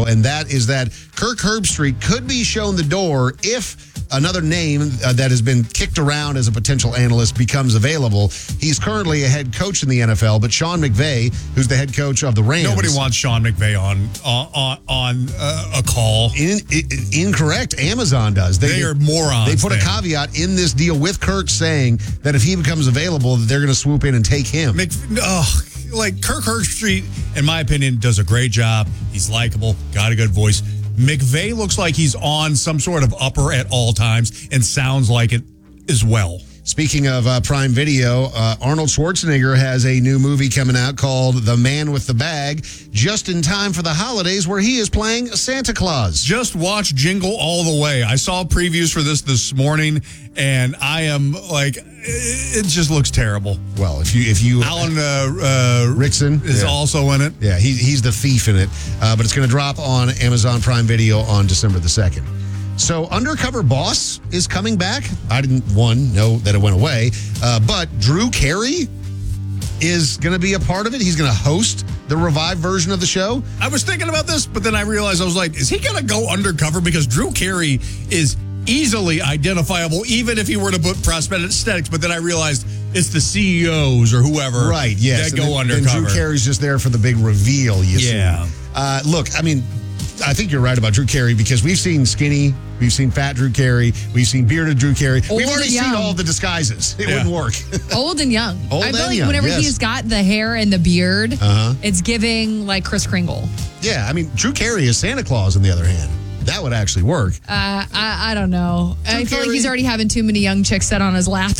and that is that Kirk Herbstreit could be shown the door if another name that has been kicked around as a potential analyst becomes available. He's currently a head coach in the NFL, but Sean McVay, who's the head coach of the Rams. Nobody wants Sean McVay on a call. Incorrect. Amazon does. They are morons. They put a caveat in this deal with Kirk saying that if he becomes available, they're going to swoop in and take him. Kirk Herbstreit, in my opinion, does a great job. He's likable, got a good voice. McVay looks like he's on some sort of upper at all times and sounds like it as well. Speaking of Prime Video, Arnold Schwarzenegger has a new movie coming out called The Man with the Bag, just in time for the holidays, where he is playing Santa Claus. Just watch Jingle All the Way. I saw previews for this morning, and I am like, it just looks terrible. Well, if you Alan Rickson is also in it. Yeah, he's the thief in it. But it's going to drop on Amazon Prime Video on December the 2nd. So Undercover Boss is coming back. I didn't, know that it went away. But Drew Carey is going to be a part of it. He's going to host the revived version of the show. I was thinking about this, but then I realized, I was like, is he going to go undercover? Because Drew Carey is easily identifiable, even if he were to put prosthetics. But then I realized it's the CEOs or whoever that go undercover. And Drew Carey's just there for the big reveal, you see. Look, I mean, I think you're right about Drew Carey, because we've seen skinny, we've seen fat Drew Carey, we've seen bearded Drew Carey. We've already seen all the disguises. It wouldn't work. Old and young. I feel like whenever he's got the hair and the beard, it's giving like Kris Kringle. Yeah, I mean, Drew Carey is Santa Claus on the other hand. That would actually work. I don't know. I feel like he's already having too many young chicks sit on his lap.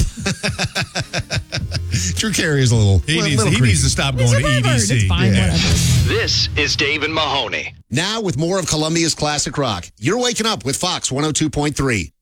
Drew Carey is a little He needs to stop going to EDC. It's fine, whatever. This is Dave and Mahoney. Now with more of Columbia's classic rock. You're waking up with Fox 102.3.